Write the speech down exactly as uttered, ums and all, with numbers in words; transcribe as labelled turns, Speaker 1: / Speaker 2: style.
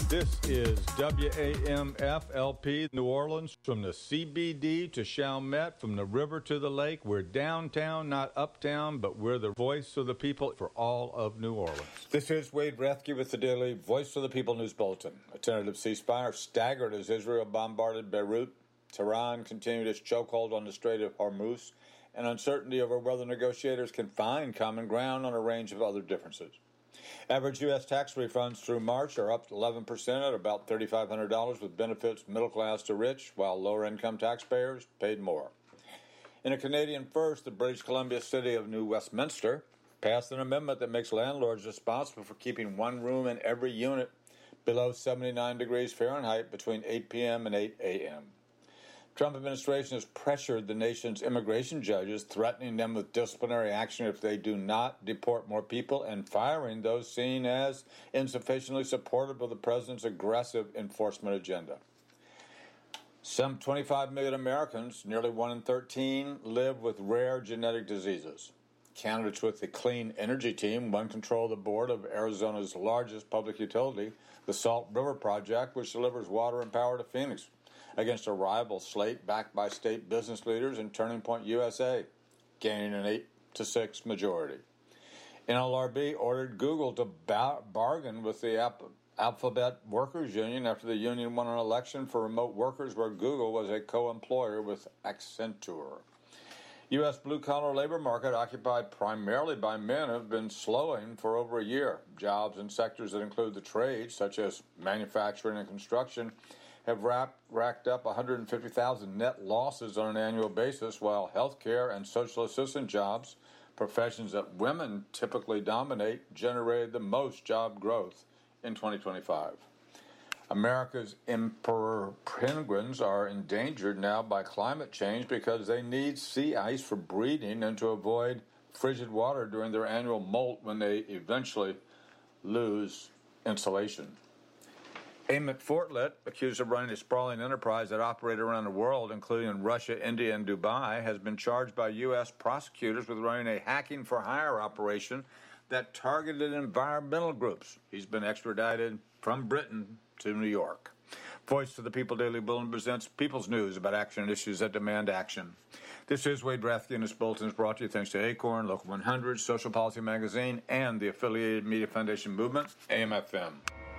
Speaker 1: This is W A M F L P New Orleans, from the C B D to Chalmette, from the river to the lake. We're downtown, not uptown, but we're the voice of the people for all of New Orleans.
Speaker 2: This is Wade Rathke with the daily Voice of the People News Bulletin. A tentative ceasefire staggered as Israel bombarded Beirut. Tehran continued its chokehold on the Strait of Hormuz, and uncertainty over whether negotiators can find common ground on a range of other differences. Average U S tax refunds through March are up eleven percent at about three thousand five hundred dollars, with benefits middle class to rich, while lower-income taxpayers paid more. In a Canadian first, the British Columbia city of New Westminster passed an amendment that makes landlords responsible for keeping one room in every unit below seventy-nine degrees Fahrenheit between eight p.m. and eight a.m. Trump administration has pressured the nation's immigration judges, threatening them with disciplinary action if they do not deport more people, and firing those seen as insufficiently supportive of the president's aggressive enforcement agenda. Some twenty-five million Americans, nearly one in thirteen, live with rare genetic diseases. Candidates with the Clean Energy Team won control of the board of Arizona's largest public utility, the Salt River Project, which delivers water and power to Phoenix, against a rival slate backed by state business leaders and Turning Point U S A, gaining an eight to six majority. N L R B ordered Google to bar- bargain with the App- Alphabet Workers Union after the union won an election for remote workers where Google was a co-employer with Accenture. U S blue-collar labor market, occupied primarily by men, have been slowing for over a year. Jobs in sectors that include the trades, such as manufacturing and construction, have wrapped, racked up one hundred fifty thousand net losses on an annual basis, while healthcare and social assistant jobs, professions that women typically dominate, generated the most job growth in twenty twenty-five. America's emperor penguins are endangered now by climate change because they need sea ice for breeding and to avoid frigid water during their annual molt when they eventually lose insulation. Amit Fortlet, accused of running a sprawling enterprise that operated around the world, including in Russia, India, and Dubai, has been charged by U S prosecutors with running a hacking-for-hire operation that targeted environmental groups. He's been extradited from Britain to New York. Voice of the People Daily Bulletin presents People's News about action and issues that demand action. This is Wade Rathke, and this bulletin is brought to you thanks to Acorn, Local one hundred, Social Policy Magazine, and the affiliated Media Foundation Movement, A M F M.